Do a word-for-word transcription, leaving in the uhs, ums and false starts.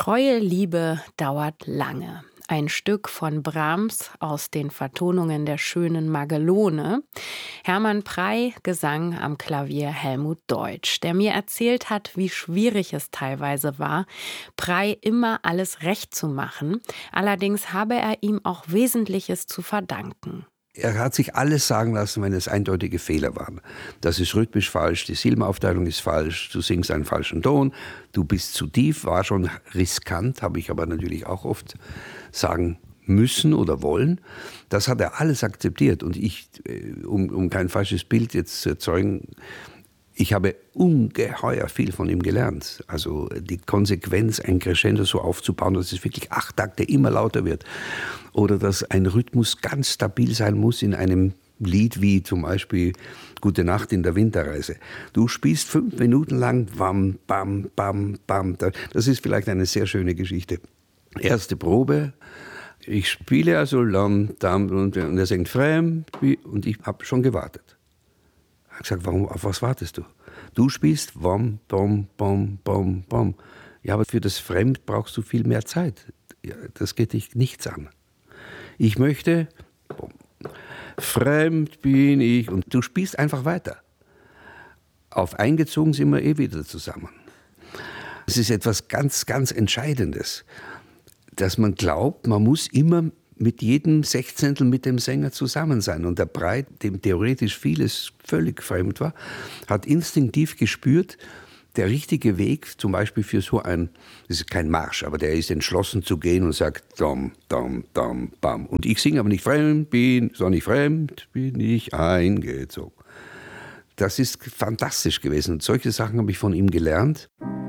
Treue Liebe dauert lange. Ein Stück von Brahms aus den Vertonungen der schönen Magelone. Hermann Prey, Gesang am Klavier Helmut Deutsch, der mir erzählt hat, wie schwierig es teilweise war, Prey immer alles recht zu machen. Allerdings habe er ihm auch Wesentliches zu verdanken. Er hat sich alles sagen lassen, wenn es eindeutige Fehler waren. Das ist rhythmisch falsch, die Silbenaufteilung ist falsch, du singst einen falschen Ton, du bist zu tief, war schon riskant, habe ich aber natürlich auch oft sagen müssen oder wollen. Das hat er alles akzeptiert und ich, um, um kein falsches Bild jetzt zu erzeugen, ich habe ungeheuer viel von ihm gelernt. Also die Konsequenz, ein Crescendo so aufzubauen, dass es wirklich acht Takte immer lauter wird. Oder dass ein Rhythmus ganz stabil sein muss in einem Lied wie zum Beispiel Gute Nacht in der Winterreise. Du spielst fünf Minuten lang bam, bam, bam, bam. Das ist vielleicht eine sehr schöne Geschichte. Erste Probe. Ich spiele also lam, dam, und er singt fremd und ich habe schon gewartet. Ich habe gesagt, warum, auf was wartest du? Du spielst wom, bom, bom, bom, bom. Ja, aber für das Fremd brauchst du viel mehr Zeit. Ja, das geht dich nichts an. Ich möchte, bom, fremd bin ich und du spielst einfach weiter. Auf eingezogen sind wir eh wieder zusammen. Es ist etwas ganz, ganz Entscheidendes, dass man glaubt, man muss immer mit jedem Sechzehntel mit dem Sänger zusammen sein. Und der Prey, dem theoretisch vieles völlig fremd war, hat instinktiv gespürt, der richtige Weg, zum Beispiel für so ein, das ist kein Marsch, aber der ist entschlossen zu gehen und sagt, dam, dam, dam, bam. Und ich singe aber nicht fremd bin, sondern nicht fremd bin ich eingezogen. Das ist fantastisch gewesen. Und solche Sachen habe ich von ihm gelernt.